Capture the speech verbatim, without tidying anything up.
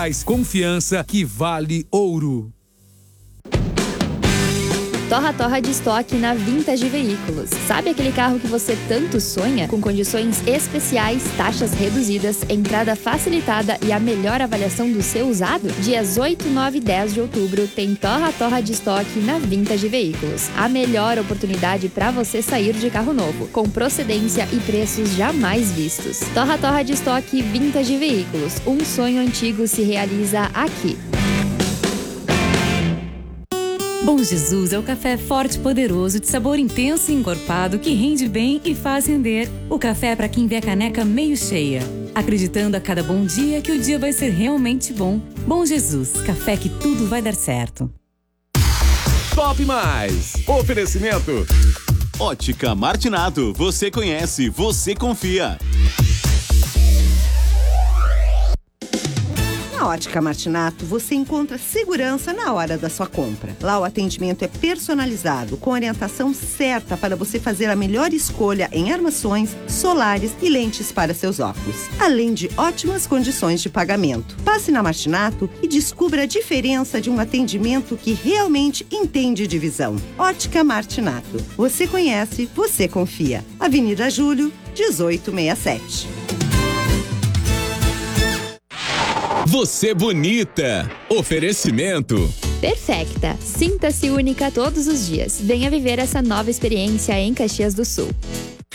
Confiança que vale ouro. Torra Torra de estoque na Vintage Veículos. Sabe aquele carro que você tanto sonha? Com condições especiais, taxas reduzidas, entrada facilitada e a melhor avaliação do seu usado? Dias oito, nove e dez de outubro tem Torra Torra de estoque na Vintage Veículos. A melhor oportunidade para você sair de carro novo, com procedência e preços jamais vistos. Torra Torra de estoque Vintage Veículos. Um sonho antigo se realiza aqui. Bom Jesus é o café forte e poderoso, de sabor intenso e encorpado, que rende bem e faz render. O café é para quem vê a caneca meio cheia, acreditando a cada bom dia que o dia vai ser realmente bom. Bom Jesus, café que tudo vai dar certo. Top Mais. Oferecimento. Ótica Martinato. Você conhece, você confia. Na Ótica Martinato, você encontra segurança na hora da sua compra. Lá o atendimento é personalizado, com orientação certa para você fazer a melhor escolha em armações, solares e lentes para seus óculos, além de ótimas condições de pagamento. Passe na Martinato e descubra a diferença de um atendimento que realmente entende de visão. Ótica Martinato. Você conhece, você confia. Avenida Júlio, dezoito sessenta e sete. Você bonita. Oferecimento. Perfecta. Sinta-se única todos os dias. Venha viver essa nova experiência em Caxias do Sul.